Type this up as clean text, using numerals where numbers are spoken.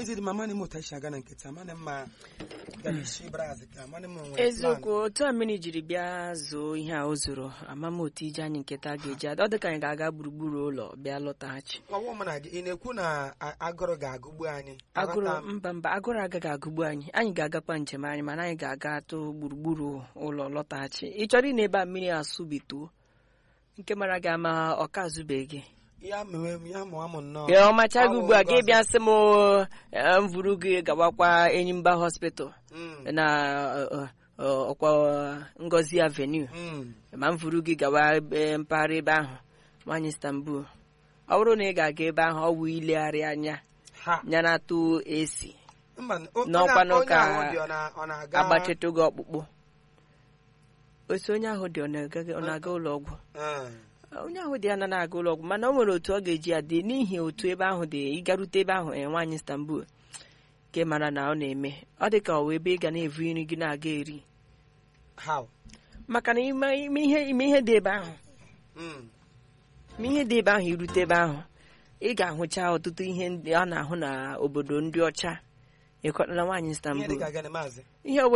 n'ezie dị mama na mụta isi aga na nkịta mana mma galishi braz ka mana m nwere eziokwu otu a mmiri jiri bịa zoo ihe a o zoro amam otu ije anyị nkịta ga-eji ada ọ dị ka anyị ga-aga gburugburu ụlọ bịa lọtaghachi ọwụ m na gị ị na-ekwu na agụrụ ga-agụgbu anyị agụrụ mba agụrụ agaghị agụgbu anyị ga-agakwa njem anyị mana anyị ga-aga atụ gburugburu ụlọ lọtaghachi ị chọrọ ị na-ebe a mmiri asụbituo nke mara gị ama ọka azụbeghị ya mewe m ya mụọ m nnọọ ya ọmacha gị ugbu a gị bịa sị m mvuru gị gawakwa Enyimba hospital na ọkwa Ngozi Avenue ma mvuru gị gawa mpaghara ebe ahụ nwanyị Istanbul ọ bụrụ na ị ga-aga ebe ahụ ọ wụ ilegharị anya nyaratụ esi n'ọkwanụ ka agbachite gị ọkpụkpụ osi onye ahụ dị ọ na-aga ụlọ ọgwụ onye ahụ dị ya na-aga ụlọ ọgwụ mana o nwere otu ọ ga-eji ya dị n'ihi otu ebe ahụ dị ịgarute ebe ahụ nwaanyị Istanbul nke mara na ọ na-eme ọ dị ka ọ wee ebe ị ga na-evu nri gị na-aga eri maka na ime ihe dị ebe ahụ irute ebe ahụ ị ga-ahụcha ọtụtụ ihe a na-ahụ na obodo ndị ọcha ịkọtala nwaanyị Istanbul ihe